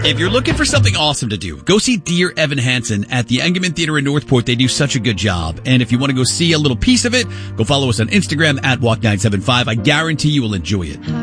If you're looking for something awesome to do, go see Dear Evan Hansen at the Engelman Theater in Northport. They do such a good job. And if you want to go see a little piece of it, go follow us on Instagram at Walk975. I guarantee you will enjoy it.